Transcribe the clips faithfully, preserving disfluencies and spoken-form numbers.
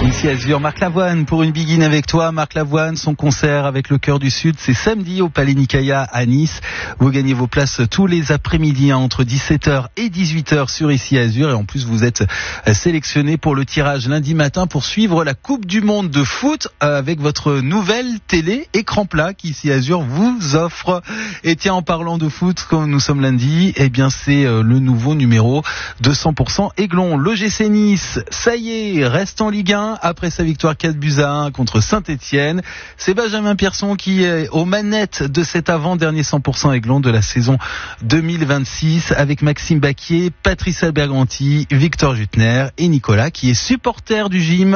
Ici Azur, Marc Lavoine pour une Big In avec toi. Marc Lavoine, son concert avec le Chœur du Sud, c'est samedi au Palais Nicaïa à Nice. Vous gagnez vos places tous les après-midi hein, entre dix-sept heures et dix-huit heures sur Ici Azur. Et en plus, vous êtes sélectionné pour le tirage lundi matin pour suivre la Coupe du Monde de foot avec votre nouvelle télé écran plat qu'Ici Azur vous offre. Et tiens, en parlant de foot, comme nous sommes lundi, eh bien c'est le nouveau numéro de cent pour cent Aiglon. L'O G C Nice, ça y est, reste en Ligue un après sa victoire quatre buts à un contre Saint-Etienne. C'est Benjamin Pierson qui est aux manettes de cet avant-dernier cent pour cent Aiglon de la saison deux mille vingt-six avec Maxime Baquier, Patrice Alberganti, Victor Jutner et Nicolas qui est supporter du gym.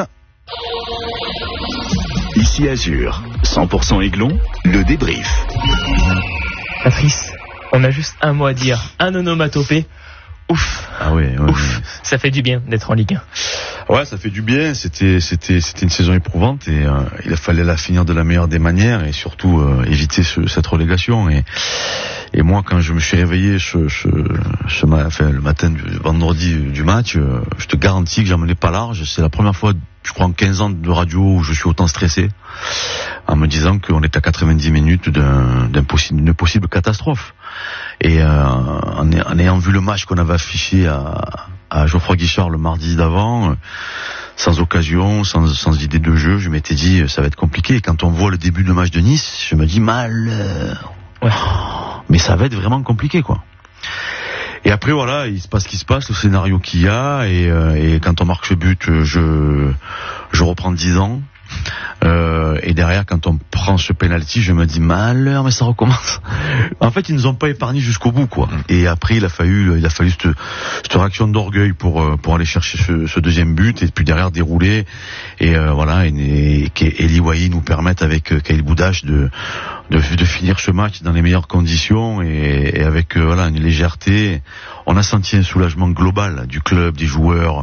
Ici Azur, cent pour cent Aiglon, le débrief. Patrice, on a juste un mot à dire, un onomatopée. Ouf, ah ouais, ouais, ouf, ouais. Ça fait du bien d'être en Ligue un. Ouais, ça fait du bien. C'était, c'était, c'était une saison éprouvante et euh, il fallait la finir de la meilleure des manières et surtout euh, éviter ce, cette relégation. Et, et moi, quand je me suis réveillé ce, ce, ce enfin, le matin du vendredi du match, euh, je te garantis que j'en menais pas large. C'est la première fois, je crois, en quinze ans de radio où je suis autant stressé, en me disant qu'on est à quatre-vingt-dix minutes d'un, d'un possible, d'une possible catastrophe. Et euh, en, en ayant vu le match qu'on avait affiché à, à Geoffroy Guichard le mardi d'avant, euh, sans occasion, sans, sans idée de jeu, je m'étais dit ça va être compliqué. Et quand on voit le début de match de Nice, je me dis malheur. Ouais. Mais ça va être vraiment compliqué, quoi. Et après voilà, il se passe ce qui se passe, le scénario qu'il y a, et, euh, et quand on marque ce but, je je reprends dix ans. Euh, et derrière, quand on prend ce penalty, je me dis malheur, mais ça recommence. En fait, ils nous ont pas épargnés jusqu'au bout, quoi. Et après, il a fallu, il a fallu cette, cette réaction d'orgueil pour pour aller chercher ce, ce deuxième but, et puis derrière dérouler. Et euh, voilà, et, et qu'Eli Wahi nous permette avec euh, Kyle Boudache de, de de finir ce match dans les meilleures conditions et, et avec euh, voilà une légèreté. On a senti un soulagement global du club, des joueurs.